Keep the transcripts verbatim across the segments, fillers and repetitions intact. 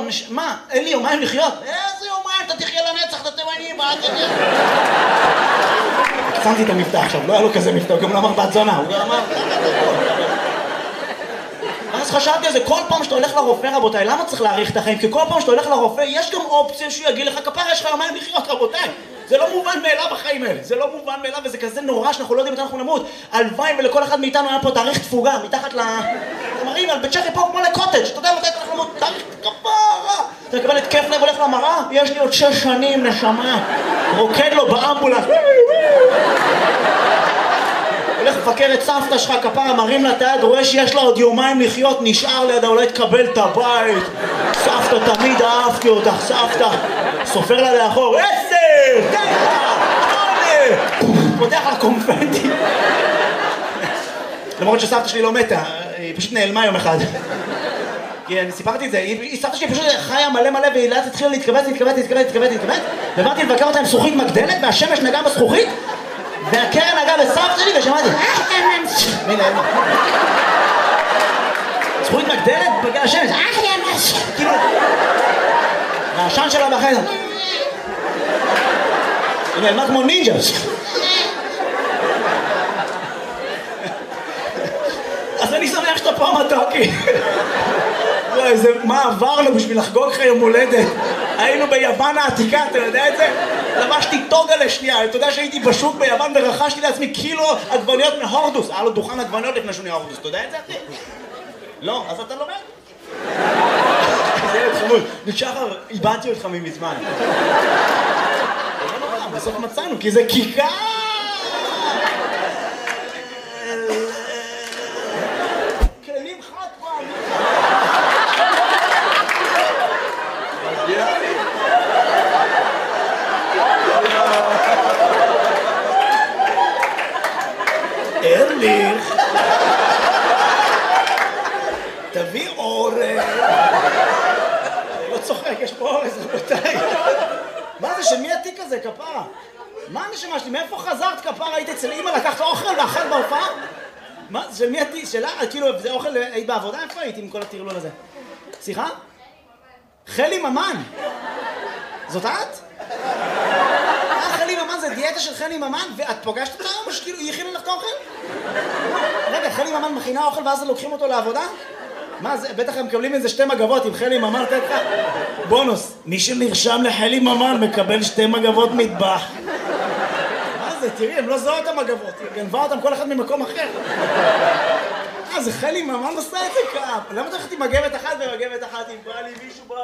מה? אין לי יומיים לחיות? איזה יומיים? אתה תחיה לנצח, אתה תימני, מה אתה יודע? שמתי את המבטא עכשיו, לא היה לו כזה מבטא, הוא גם לא אמר בת זונה, הוא גם אמר... אז חשבתי על זה, כל פעם שאתה הולך לרופא, רבותיי, למה צריך להאריך את החיים? כי כל פעם שאתה הולך לרופא, יש גם אופציה שהוא יגיד לך, כפרה, יש לך יומיים לחיות, רבותיי. זה לא מובן מאליו החיים האלה, זה לא מובן מאליו, וזה כזה נורא שאנחנו לא יודעים מתי אנחנו נמות. הלוואי ולכל אחד מאיתנו היה פה תאריך תפוגה, מתחת ל... מראים על בית שחי פה כמו לקוטג', אתה יודע מתי אנחנו נמות, תאריך כפרה. אתה מקבל התקף לב, הולך למראה, יש לי עוד שש שנים, נשמה. רוקד לו באמבולנס. הולך לפקר את סבתא שלך, כפרה, מרים לה את היד, רואה שיש לה עוד יומיים לחיות, נשאר לידה, אולי תקבל את הבית. סבתא, תמיד אהבתי אותך, סבתא. סופר לה לאחור, עשר, תשע, שמונה. פותח לה קונפנטי. למרות שסבתא שלי לא מתה, היא פשוט נעלמה יום אחד. כי אני סיפרתי את זה, סבתא שלי פשוט חיה מלא מלא, והיא לאט התחילה להתכווץ, להתכווץ, להתכווץ, להתכווץ, להתכווץ. ובאתי לבקר אותה עם זכוכית מגדלת, והשמש נגעה בזכוכית. והקרן נגעה בסבתא שלי ושמעתי מילה אימה זכוכית מגדלת בגלל השמש כאילו והעשן שלה בחדר היא נעלמה כמו נינג'ה אז אני שמח שאתה פה מתוקי מה עברנו בשביל לחגוג לך יום הולדת היינו ביוון העתיקה, אתה יודע את זה? לבשתי טוגה לשנייה, אתה יודע שהייתי בשוק ביוון ורכשתי לעצמי קילו עגבניות מהורדוס. היה לו דוכן עגבניות לפני שהוא נהיה הורדוס, אתה יודע את זה אחי? לא, אז אתה לומד? זה ילד חמוד, שחר, איבדתי אותך ממזמן. בסוף מצאנו, כי זה כיכר! כלים חד פעם! ארליך תביא אורז לא צוחק, יש פה אורז רבותיי מה זה, שמי התיק הזה, כפרה? מה הנשמה שלי? מאיפה חזרת, כפרה? היית אצל אמא, לקחת אוכל ואכל בהופעה? מה זה, של מי התיק? שלה? כאילו, זה אוכל, היית בעבודה? איפה הייתי עם כל הטרלול הזה? סליחה? חלי ממן זאת את? חלי ממן זה דיאטה של חלי ממן, ואת פוגשת אותה או שכאילו היא הכינה לך את האוכל? רגע, חלי ממן מכינה אוכל ואז לוקחים אותו לעבודה? מה זה, בטח הם מקבלים איזה שתי מגבות עם חלי ממן, תת לך בונוס, מי שנרשם לחלי ממן מקבל שתי מגבות מטבח. מה זה, תראי, הם לא זוהו את המגבות, היא גנבה אותם כל אחד ממקום אחר. אה, זה חלי ממן עושה את זה כאב. למה אתה הולכת עם מגבת אחת ומגבת אחת, אם בא לי מישהו בא...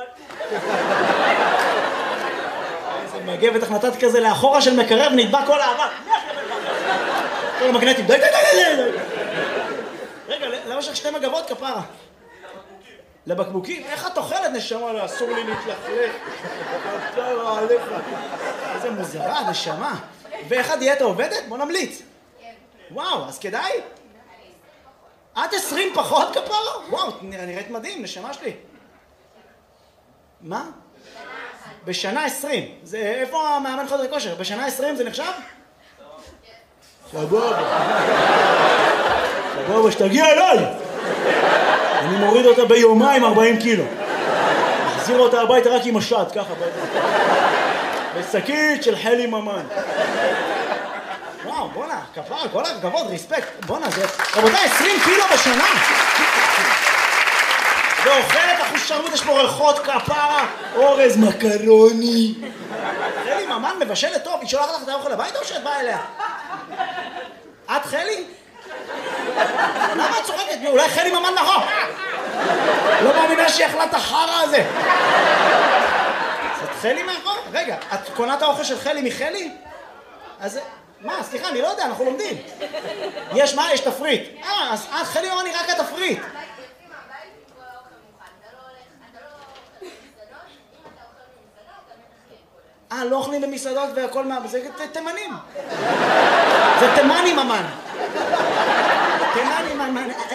איזה מגבת החלטת כזה לאחורה של מקרב, נדבק כל האבק. כל המגנטים, די די די די די. רגע, למה יש לך שתי מגבות, כפרה? לבקבוקים? איך את אוכלת, נשמה? אסור לי להתלכלך. כפרה עליך. איזה מוזרה, נשמה. ואיך הדיאטה עובדת? בוא נמליץ. וואו, אז כדאי? עד עשרים פחות, כפרה? וואו, נראית מדהים, נשמה שלי. מה? בשנה עשרים. זה, איפה המאמן חדר כושר? בשנה עשרים זה נחשב? סבבה. סבבה, שתגיע אליי. אני מוריד אותה ביומיים ארבעים קילו. מחזיר אותה הביתה רק עם השד, ככה. בשקית של חלי ממן. וואו, בונה, כפרה, כל הכבוד, ריספקט. בונה, זה... רבותיי, עשרים קילו בשנה. ואוכלת אחושרמות, יש פה ריחות, כפרה, אורז, מקרוני. חלי ממן מבשלת טוב, היא שולחת לך את האוכל הביתה או שאת באה אליה? את חלי? למה את צוחקת? אולי חלי ממן נכון? לא מאמינה שהיא אכלה את החרא הזה. זאת חלי מאחור? רגע, את קונה את האוכל של חלי מחלי? אז... מה? סליחה, אני לא יודע, אנחנו לומדים. יש מה? יש תפריט. אה, אז חלי ממן היא רק התפריט. אה, לא אוכלים במסעדות והכל מה... זה תימנים. זה תימני ממן. תימני ממן.